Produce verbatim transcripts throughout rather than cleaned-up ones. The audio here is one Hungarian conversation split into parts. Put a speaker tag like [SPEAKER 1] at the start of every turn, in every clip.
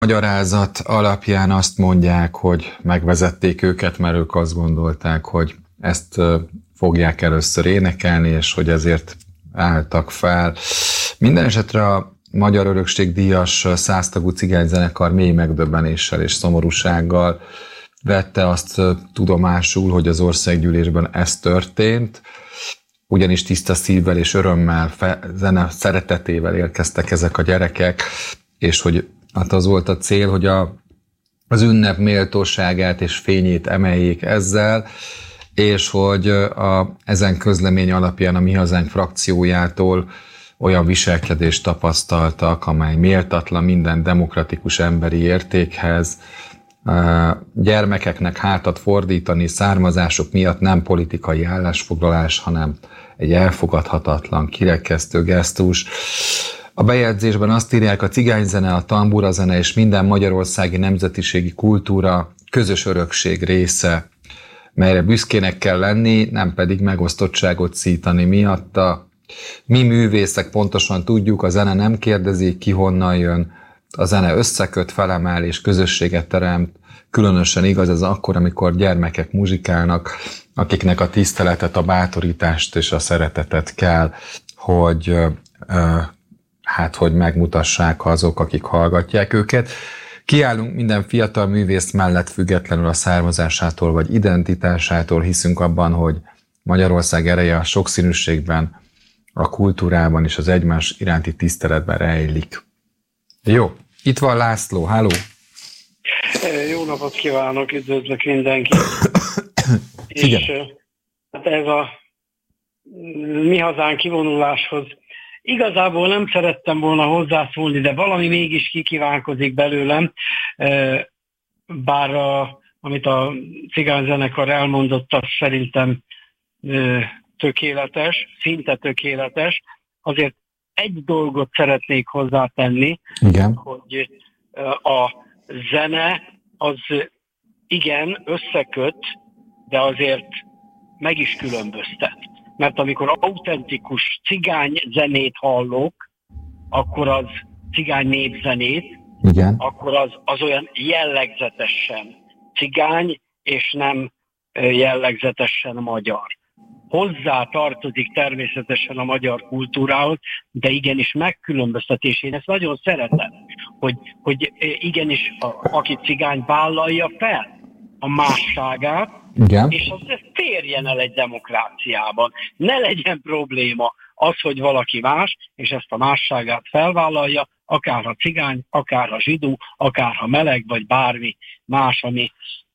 [SPEAKER 1] magyarázat alapján azt mondják, hogy megvezették őket, mert ők azt gondolták, hogy ezt fogják először énekelni, és hogy ezért álltak fel. Minden esetre a Magyar Örökség díjas száztagú cigányzenekar mély megdöbbenéssel és szomorúsággal vette azt tudomásul, hogy az országgyűlésben ez történt, ugyanis tiszta szívvel és örömmel, fe, zene szeretetével érkeztek ezek a gyerekek, és hogy hát az volt a cél, hogy a, az ünnep méltóságát és fényét emeljék ezzel, és hogy a, ezen közlemény alapján a Mi Hazánk frakciójától olyan viselkedést tapasztaltak, amely méltatlan minden demokratikus emberi értékhez, gyermekeknek hátat fordítani származások miatt nem politikai állásfoglalás, hanem egy elfogadhatatlan, kirekesztő gesztus. A bejegyzésben azt írják, a cigányzene, a tamburazene és minden magyarországi nemzetiségi kultúra közös örökség része, melyre büszkének kell lenni, nem pedig megosztottságot szítani miatta. Mi művészek pontosan tudjuk, a zene nem kérdezi, ki honnan jön, a zene összeköt, felemel és közösséget teremt. Különösen igaz ez akkor, amikor gyermekek muzsikálnak, akiknek a tiszteletet, a bátorítást és a szeretetet kell, hogy, hát, hogy megmutassák azok, akik hallgatják őket. Kiállunk minden fiatal művész mellett függetlenül a származásától vagy identitásától, hiszünk abban, hogy Magyarország ereje a sokszínűségben, a kultúrában és az egymás iránti tiszteletben rejlik. Jó, itt van László, háló!
[SPEAKER 2] Jó napot kívánok, üdvözlök mindenkit! És hát ez a Mi Hazánk kivonuláshoz igazából nem szerettem volna hozzászólni, de valami mégis kikívánkozik belőlem, bár a, amit a cigányzenekar elmondott, az szerintem tökéletes, szinte tökéletes. Azért egy dolgot szeretnék hozzátenni,
[SPEAKER 1] igen,
[SPEAKER 2] hogy a zene az igen összeköt, de azért meg is különböztet. Mert amikor autentikus cigány zenét hallok, akkor az cigány népzenét,
[SPEAKER 1] igen,
[SPEAKER 2] akkor az, az olyan jellegzetesen cigány, és nem jellegzetesen magyar. Hozzá tartozik természetesen a magyar kultúrához, de igenis megkülönböztetés. Én ezt nagyon szeretem, hogy, hogy igenis a, aki cigány vállalja fel a másságát,
[SPEAKER 1] igen,
[SPEAKER 2] és az térjen el egy demokráciában. Ne legyen probléma az, hogy valaki más, és ezt a másságát felvállalja, akár a cigány, akár a zsidó, akár a meleg, vagy bármi más, ami...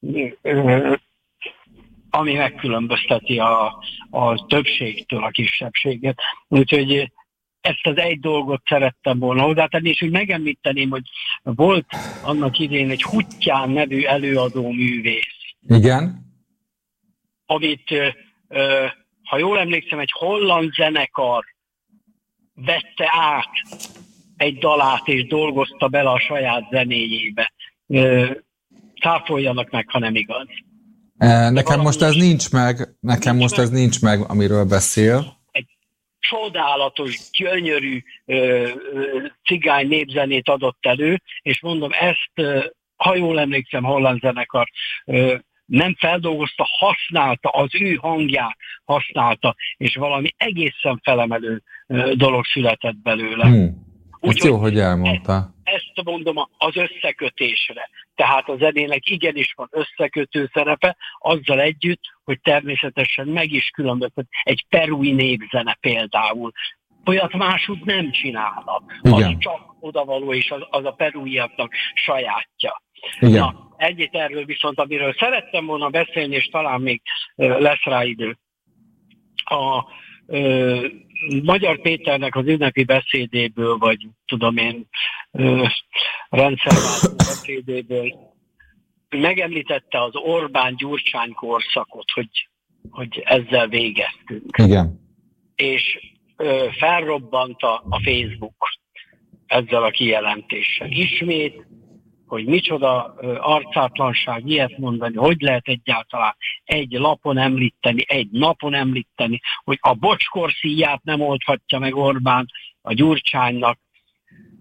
[SPEAKER 2] ami megkülönbözteti a, a többségtől a kisebbséget. Úgyhogy ezt az egy dolgot szerettem volna hozzátenni, és úgy megemlíteném, hogy volt annak idén egy Huttyán nevű előadó művész.
[SPEAKER 1] igen,
[SPEAKER 2] Amit, ha jól emlékszem, egy holland zenekar vette át egy dalát, és dolgozta bele a saját zenéjébe. Cáfoljanak meg, ha nem igaz.
[SPEAKER 1] Nekem most ez nincs meg, nekem
[SPEAKER 2] nincs
[SPEAKER 1] most
[SPEAKER 2] meg.
[SPEAKER 1] ez nincs meg, amiről beszél.
[SPEAKER 2] Egy csodálatos, gyönyörű ö, ö, cigány népzenét adott elő, és mondom, ezt, ö, ha jól emlékszem, holland zenekar ö, nem feldolgozta, használta, az ő hangját használta, és valami egészen felemelő ö, dolog született belőle.
[SPEAKER 1] Hmm. Ez
[SPEAKER 2] Úgyhogy
[SPEAKER 1] jó, hogy elmondta.
[SPEAKER 2] ezt mondom az összekötésre. Tehát a zenének igenis van összekötő szerepe, azzal együtt, hogy természetesen meg is különböztet. Egy perui népzene például. Olyat máshogy nem csinálnak.
[SPEAKER 1] Igen.
[SPEAKER 2] Az csak odavaló, és az, az a peruiaknak sajátja.
[SPEAKER 1] Igen.
[SPEAKER 2] Na, egyet erről viszont, amiről szerettem volna beszélni, és talán még uh, lesz rá idő. A uh, Magyar Péternek az ünnepi beszédéből, vagy tudom én, uh, rendszerváltó beszédéből megemlítette az Orbán-Gyurcsány korszakot, hogy, hogy ezzel végeztünk.
[SPEAKER 1] Igen.
[SPEAKER 2] És uh, felrobbant a, a Facebook ezzel a kijelentéssel. Ismét, hogy micsoda uh, arcátlanság ilyet mondani, hogy lehet egyáltalán egy lapon említeni, egy napon említeni, hogy a bocskor szíját nem oldhatja meg Orbán a Gyurcsánynak.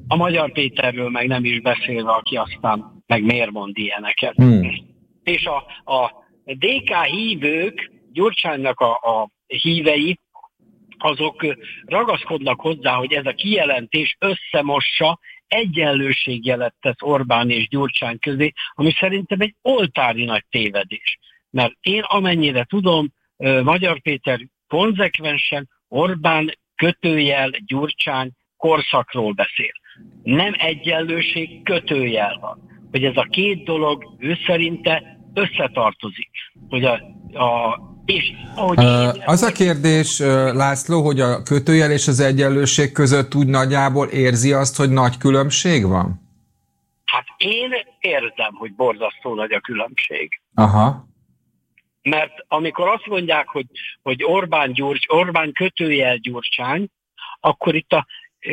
[SPEAKER 2] A Magyar Péterről meg nem is beszélve, aki aztán meg miért mond ilyeneket.
[SPEAKER 1] Hmm.
[SPEAKER 2] És a, a dé ká hívők, Gyurcsánynak a, a hívei, azok ragaszkodnak hozzá, hogy ez a kijelentés összemossa, egyenlőségjelet tesz Orbán és Gyurcsány közé, ami szerintem egy oltári nagy tévedés. Mert én amennyire tudom, Magyar Péter konzekvensen Orbán kötőjel Gyurcsány korszakról beszél. Nem egyenlőség, kötőjel van. Hogy ez a két dolog ő szerinte összetartozik. Hogy a, a, és, ahogy
[SPEAKER 1] uh, az a kérdés, László, hogy a kötőjel és az egyenlőség között úgy nagyjából érzi azt, hogy nagy különbség van?
[SPEAKER 2] Hát én érzem, hogy borzasztó nagy a különbség.
[SPEAKER 1] Aha.
[SPEAKER 2] Mert amikor azt mondják, hogy, hogy Orbán, Gyurcs, Orbán kötőjel Gyurcsány, akkor itt a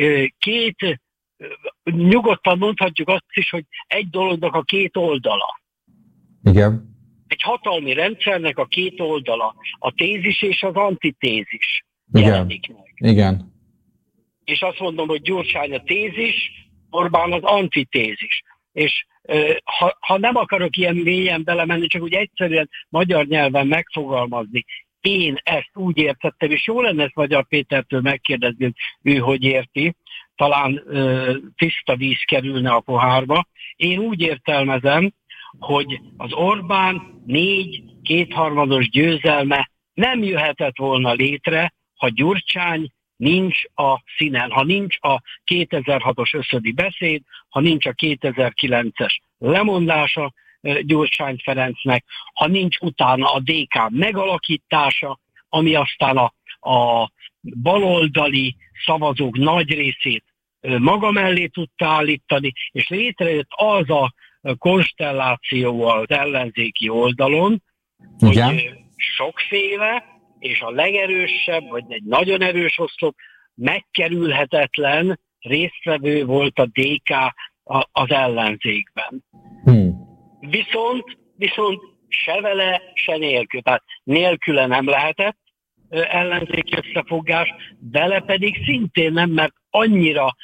[SPEAKER 2] két, nyugodtan mondhatjuk azt is, hogy egy dolognak a két oldala.
[SPEAKER 1] Igen.
[SPEAKER 2] Egy hatalmi rendszernek a két oldala, a tézis és az antitézis
[SPEAKER 1] jelenik meg. Igen.
[SPEAKER 2] És azt mondom, hogy Gyurcsány a tézis, Orbán az antitézis. És ha, ha nem akarok ilyen mélyen belemenni, csak úgy egyszerűen magyar nyelven megfogalmazni, én ezt úgy értettem, és jó lenne ezt Magyar Pétertől megkérdezni, hogy ő hogy érti, talán ö, tiszta víz kerülne a pohárba. Én úgy értelmezem, hogy az Orbán négy kétharmados győzelme nem jöhetett volna létre, ha Gyurcsány nincs a színen, ha nincs a kétezer-hatos összödi beszéd, ha nincs a kétezer-kilences lemondása Gyurcsány Ferencnek, ha nincs utána a dé ká megalakítása, ami aztán a, a baloldali szavazók nagy részét maga mellé tudta állítani, és létrejött az a konstelláció az ellenzéki oldalon,
[SPEAKER 1] igen,
[SPEAKER 2] hogy sokféle, és a legerősebb, vagy egy nagyon erős oszlop megkerülhetetlen résztvevő volt a dé ká az ellenzékben.
[SPEAKER 1] Hmm.
[SPEAKER 2] Viszont, viszont se vele, se nélkül. Tehát nélküle nem lehetett ellenzéki összefogás, vele pedig szintén nem, mert annyira,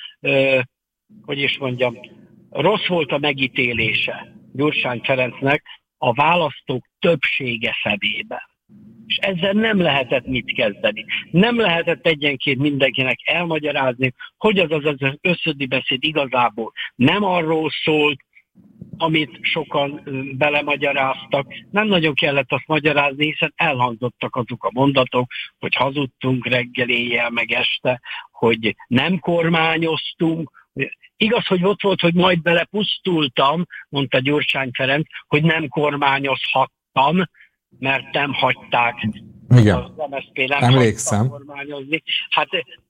[SPEAKER 2] hogy is mondjam, rossz volt a megítélése Gyurcsány Ferencnek a választók többsége szemében. És ezzel nem lehetett mit kezdeni. Nem lehetett egyenként mindenkinek elmagyarázni, hogy az az, az összödi beszéd igazából nem arról szólt, amit sokan belemagyaráztak. Nem nagyon kellett azt magyarázni, hiszen elhangzottak azok a mondatok, hogy hazudtunk reggel, éjjel, meg este, hogy nem kormányoztunk. Igaz, hogy ott volt, hogy majd belepusztultam, mondta Gyurcsány Ferenc, hogy nem kormányozhattam, mert nem hagyták.
[SPEAKER 1] Igen.
[SPEAKER 2] Az em es zé pé nem
[SPEAKER 1] Emlékszem.
[SPEAKER 2] kormányozni. Hát,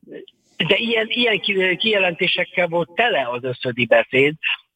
[SPEAKER 2] de ilyen, ilyen kijelentésekkel volt tele az összödi beszéd.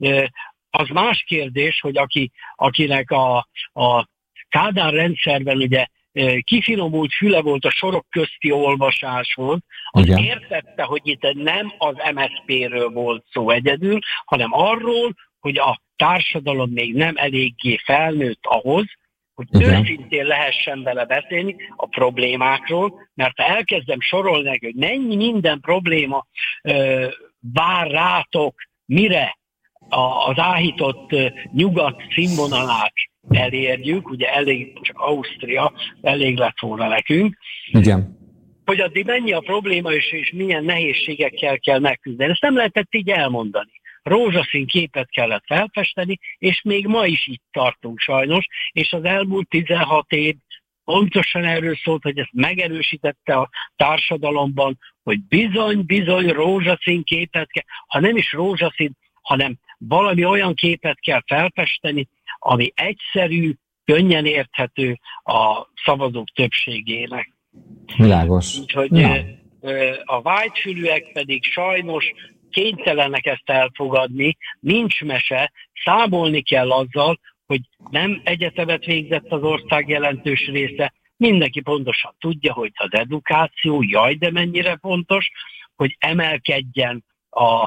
[SPEAKER 2] Az más kérdés, hogy aki, akinek a, a Kádár rendszerben ugye kifinomult füle volt a sorok közti olvasáshoz, az igen, értette, hogy itt nem az em es zé péről volt szó egyedül, hanem arról, hogy a társadalom még nem eléggé felnőtt ahhoz, hogy igen, őszintén lehessen vele beszélni a problémákról, mert ha elkezdem sorolni, hogy mennyi minden probléma ö, vár rátok, mire a, az áhított ö, nyugat színvonalát elérjük, ugye elég, csak Ausztria elég lett volna nekünk,
[SPEAKER 1] igen,
[SPEAKER 2] hogy addig mennyi a probléma, és, és milyen nehézségekkel kell megküzdeni. Ezt nem lehetett így elmondani. Rózsaszín képet kellett felfesteni, és még ma is itt tartunk sajnos, és az elmúlt tizenhat év pontosan erről szólt, hogy ezt megerősítette a társadalomban, hogy bizony-bizony rózsaszín képet kell, ha nem is rózsaszín, hanem valami olyan képet kell felfesteni, ami egyszerű, könnyen érthető a szavazók többségének.
[SPEAKER 1] Világos.
[SPEAKER 2] Úgyhogy ja, a vágyfülűek pedig sajnos kénytelenek ezt elfogadni, nincs mese, számolni kell azzal, hogy nem egyetemet végzett az ország jelentős része, mindenki pontosan tudja, hogy az edukáció, jaj, de mennyire fontos, hogy emelkedjen a,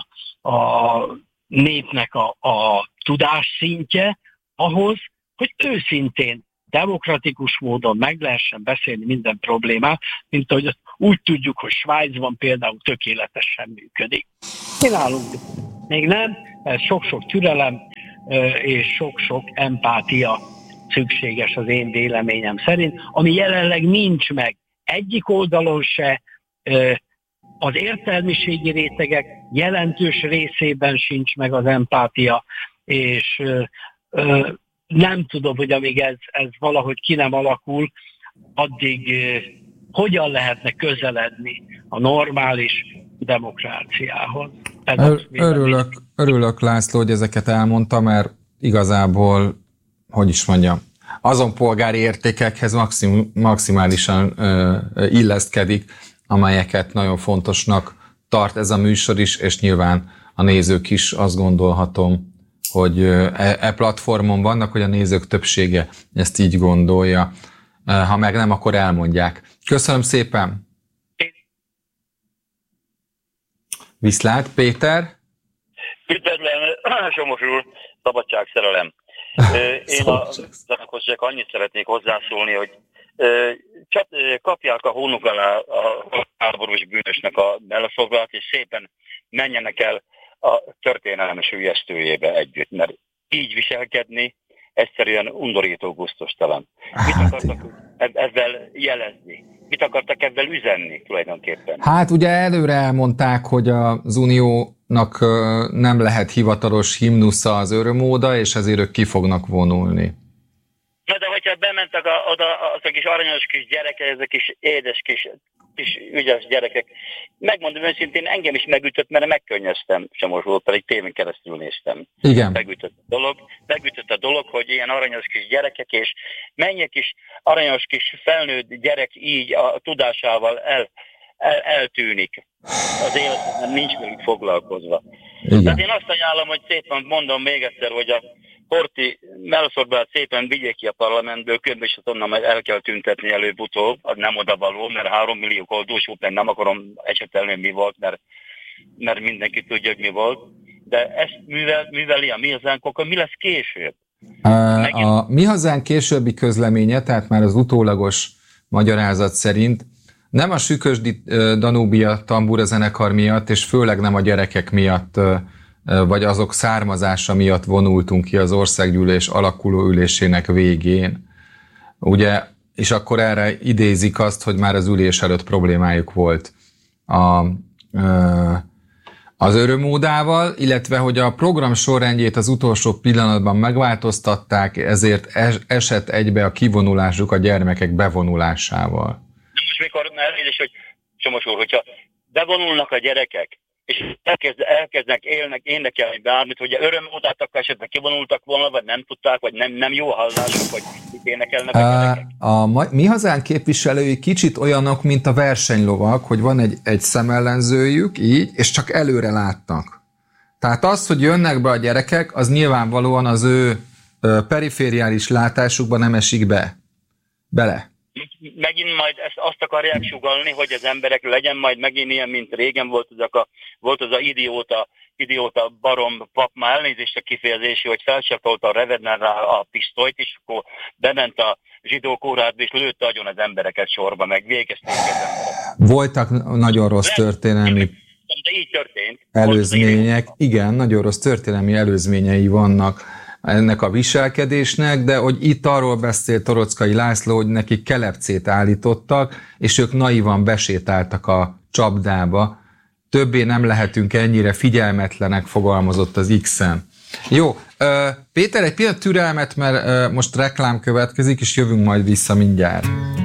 [SPEAKER 2] a népnek a, a tudásszintje ahhoz, hogy őszintén, demokratikus módon meg lehessen beszélni minden problémát, mint ahogy azt úgy tudjuk, hogy Svájcban például tökéletesen működik. Mi nálunk Még nem, ez sok-sok türelem és sok-sok empátia szükséges az én véleményem szerint, ami jelenleg nincs meg egyik oldalon se, az értelmiségi rétegek jelentős részében sincs meg az empátia, és nem tudom, hogy amíg ez, ez valahogy ki nem alakul, addig hogyan lehetne közeledni a normális demokráciához.
[SPEAKER 1] Ör, örülök, örülök, László, hogy ezeket elmondta, mert igazából, hogy is mondjam, azon polgári értékekhez maxim, maximálisan ö, illeszkedik, amelyeket nagyon fontosnak tart ez a műsor is, és nyilván a nézők is, azt gondolhatom, hogy e, e platformon vannak, hogy a nézők többsége ezt így gondolja. Ha meg nem, akkor elmondják. Köszönöm szépen! Viszlát, Péter!
[SPEAKER 3] Üdvözlöm, Somos úr, szabadságszerelem. Én a zenekarhoz csak annyit szeretnék hozzászólni, hogy csak kapják a hónuk alá a háborús bűnösnek a belefoglalat, és szépen menjenek el a történelem sülyeztőjébe együtt, mert így viselkedni egyszerűen undorító, gusztustalan. Mit akartak ezzel jelezni? Mit akartak ezzel üzenni tulajdonképpen?
[SPEAKER 1] Hát ugye előre elmondták, hogy az Uniónak nem lehet hivatalos himnusza az örömóda, és ezért ők ki fognak vonulni.
[SPEAKER 3] Na de hogyha bementek a, oda azok kis aranyos kis gyerekek, ezek kis édes kis, kis ügyes gyerekek, megmondom őszintén, engem is megütött, mert megkönnyeztem, Somos volt, pedig tévén keresztül néztem.
[SPEAKER 1] Igen.
[SPEAKER 3] Megütött a dolog, megütött a dolog, hogy ilyen aranyos kis gyerekek, és mennyi kis aranyos kis felnőtt gyerek így a tudásával el, el, eltűnik. Az életben nincs velük foglalkozva. Igen. Tehát én azt ajánlom, hogy szépen mondom még egyszer, hogy a Horthy Melszorban szépen vigyék ki a parlamentből, különben is onnan meg el kell tüntetni előbb-utóbb, az nem odavaló, mert három millió koldós volt, nem akarom esetelni, mi volt, mert, mert mindenki tudja, hogy mi volt. De ezt művel, műveli a Mi Hazánk, akkor mi lesz később?
[SPEAKER 1] A, a Mi Hazánk későbbi közleménye, tehát már az utólagos magyarázat szerint nem a Sükösdi Danubia tambúra zenekar miatt, és főleg nem a gyerekek miatt, vagy azok származása miatt vonultunk ki az országgyűlés alakuló ülésének végén. Ugye, és akkor erre idézik azt, hogy már az ülés előtt problémájuk volt a, az örömódával, illetve hogy a program sorrendjét az utolsó pillanatban megváltoztatták, ezért esett egybe a kivonulásuk a gyermekek bevonulásával.
[SPEAKER 3] Most mikor elnézést, hogy Somos úr, hogyha bevonulnak a gyerekek, és elkezd, elkezdnek élnek, énekelni bármit, hogy örömódát akkor esetleg kivonultak volna, vagy nem tudták, vagy nem, nem jó hallások, hogy mit énekelnek a gyerekek.
[SPEAKER 1] A, a Mi Hazánk képviselői kicsit olyanok, mint a versenylovak, hogy van egy, egy szemellenzőjük, így, és csak előre látnak. Tehát az, hogy jönnek be a gyerekek, az nyilvánvalóan az ő perifériális látásukba nem esik be. Bele.
[SPEAKER 3] Megint majd ezt azt akarják sugallni, hogy az emberek legyen majd megint ilyen, mint régen volt, azok a, volt az a idióta, idióta barom pap, már elnézést a kifejezési, hogy felcsatolta a Revednerre a pisztolyt, és akkor bement a zsidó kórházba, és lőtte agyon az embereket sorba, meg végezték az emberek.
[SPEAKER 1] Voltak nagyon rossz történelmi
[SPEAKER 3] de így történt.
[SPEAKER 1] előzmények. Igen, nagyon rossz történelmi előzményei vannak ennek a viselkedésnek, de hogy itt arról beszélt Torockai László, hogy nekik kelepcét állítottak, és ők naivan besétáltak a csapdába. Többé nem lehetünk ennyire figyelmetlenek, fogalmazott az X-en. Jó, Péter, egy pillanat türelmet, mert most reklám következik, és jövünk majd vissza mindjárt.